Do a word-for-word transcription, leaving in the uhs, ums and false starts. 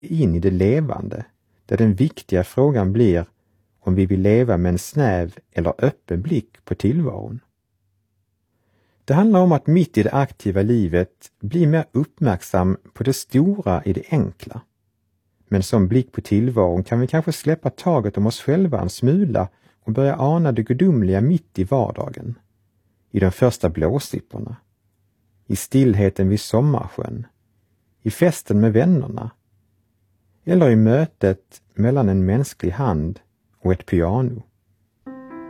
in i det levande, där den viktiga frågan blir om vi vill leva med en snäv eller öppen blick på tillvaron. Det handlar om att mitt i det aktiva livet bli mer uppmärksam på det stora i det enkla. Men som blick på tillvaron kan vi kanske släppa taget om oss själva en smula och börja ana det gudomliga mitt i vardagen. I de första blåsipporna. I stillheten vid sommarsjön. I festen med vännerna. Eller i mötet mellan en mänsklig hand och ett piano.